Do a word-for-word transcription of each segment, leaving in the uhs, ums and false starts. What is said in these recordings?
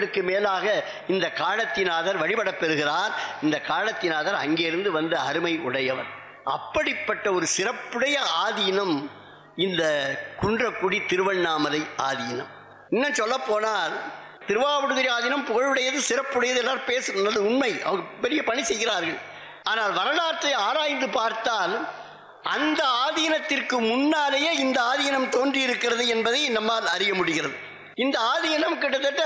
ஆண்டுகளுக்கு மேலாக இந்த காலத்திநாதர் வழிபடப் பெறுகிறார். இந்த காலத்திநாதர் அங்கிருந்து வந்த அருமை உடையவர். அப்படிப்பட்ட ஒரு சிறப்புடைய ஆதீனம் இந்த குன்றக்குடி திருவண்ணாமலை ஆதீனம். இன்னும் சொல்ல போனால் திருவாவடுதுறை ஆதீனம் புகழுடையது, சிறப்புடையது, எல்லாரும் பேசுறது உண்மை. அவங்க பெரிய பணி செய்கிறார்கள். ஆனால் வரலாற்றை ஆராய்ந்து பார்த்தால் அந்த ஆதீனத்திற்கு முன்னாலேயே இந்த ஆதீனம் தோன்றியிருக்கிறது என்பதை நம்மால் அறிய முடிகிறது. இந்த ஆதீனம் கிட்டத்தட்ட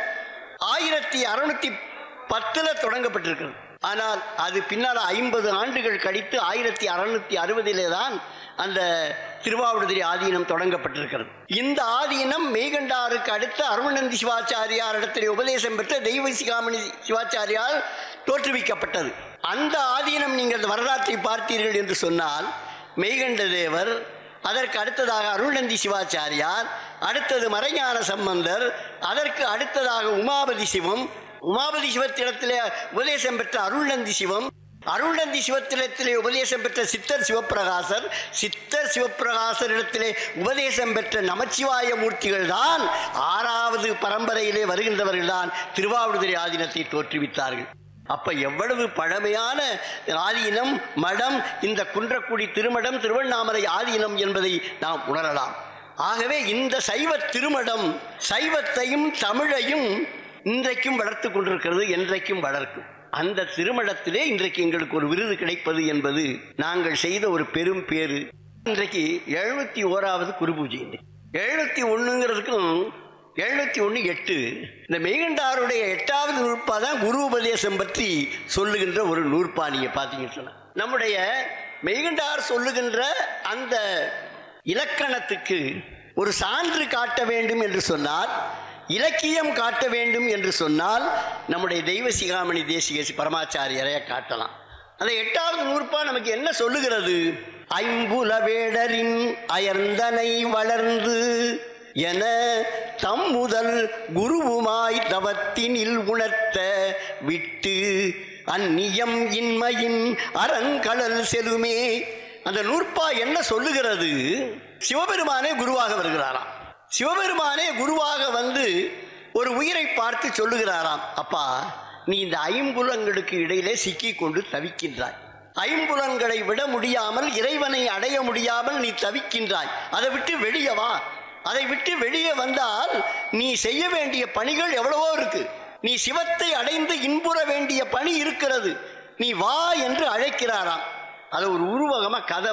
ஆயிரத்தி அறுநூத்தி பத்துல தொடங்கப்பட்டிருக்கிறது. ஆனால் அது பின்னால் ஐம்பது ஆண்டுகள் கழித்து ஆயிரத்தி அறுநூத்தி அறுபதிலே தான் அந்த திருவாவடுதுறை ஆதீனம் தொடங்கப்பட்டிருக்கிறது. இந்த ஆதீனம் மெய்கண்டாருக்கு அடுத்த அருணநந்தி சிவாச்சாரியார் இடத்திலே உபதேசம் பெற்ற தெய்வ சிகாமணி சிவாச்சாரியால் தோற்றுவிக்கப்பட்டது. அந்த ஆதீனம் நீங்கள் வரலாற்றை பார்த்தீர்கள் என்று சொன்னால் மெய்கண்ட தேவர், அதற்கு அடுத்ததாக அருணநந்தி சிவாச்சாரியார், அடுத்தது மறைஞான சம்பந்தர், அதற்கு அடுத்ததாக உமாபதி சிவம், உமாபதி சிவத்திடத்திலே உபதேசம் பெற்ற அருள்நந்தி சிவம், அருள்நந்தி சிவத்திடத்திலே உபதேசம் பெற்ற சித்தர் சிவப்பிரகாசர், சித்தர் சிவப்பிரகாசரிடத்திலே உபதேசம் பெற்ற நமச்சிவாய மூர்த்திகள் தான் ஆறாவது பரம்பரையிலே வருகின்றவர்கள் தான் திருவாவடுதுறை ஆதீனத்தை தோற்றுவித்தார்கள். அப்ப எவ்வளவு பழமையான ஆதீனம் மடம் இந்த குன்றக்குடி திருமடம் திருவண்ணாமலை ஆதீனம் என்பதை நாம் உணரலாம். ஆகவே இந்த சைவ திருமடம் சைவத்தையும் தமிழையும் இன்றைக்கும் வளர்த்து கொண்டிருக்கிறது, என்றைக்கும் வளர்க்கும். அந்த திருமணத்திலே இன்றைக்கு எங்களுக்கு ஒரு விருது கிடைப்பது என்பது நாங்கள் செய்த ஒரு பெரும் பேரு. இன்றைக்கு எழுபத்தி ஓராவது குரு பூஜை. எழுபத்தி ஒண்ணுங்கிறதுக்கும் எழுபத்தி ஒன்று எட்டு இந்த மெய்கண்டாருடைய எட்டாவது நூற்பா தான் குரு உபதேசம் பற்றி சொல்லுகின்ற ஒரு நூற்பா. நீங்க பார்த்தீங்கன்னு சொன்ன நம்முடைய மெய்கண்டார் சொல்லுகின்ற அந்த இலக்கணத்துக்கு ஒரு சான்று காட்ட வேண்டும் என்று சொன்னால், இலக்கியம் காட்ட வேண்டும் என்று சொன்னால் நம்முடைய தெய்வ சிகாமணி தேசிக பரமாச்சாரியரைய காட்டலாம். அந்த எட்டாவது நூற்பா நமக்கு என்ன சொல்லுகிறது? ஐம்புல வேடரின் அயர்ந்தனை வளர்ந்து என தம் முதல் குருவுமாய் தவத்தினில் உணர்த்த விட்டு அந்நியம் இன்மையின் அரண்கடல் செலுமே. அந்த நூற்பா என்ன சொல்லுகிறது? சிவபெருமானே குருவாக வருகிறாராம். சிவபெருமானே குருவாக வந்து ஒரு உயிரை பார்த்து சொல்லுகிறாராம், அப்பா நீ இந்த ஐம்புலங்களுக்கு இடையிலே சிக்கி கொண்டு தவிக்கின்றாய், ஐம்புலன்களை விட முடியாமல் இறைவனை அடைய முடியாமல் நீ தவிக்கின்றாய், அதை விட்டு வெளியே வா. அதை விட்டு வெளியே வந்தால் நீ செய்ய வேண்டிய பணிகள் எவ்வளவோ இருக்கு. நீ சிவத்தை அடைந்து இன்புற வேண்டிய பணி இருக்கிறது, நீ வா என்று அழைக்கிறாராம். அது ஒரு உருவகமா கதை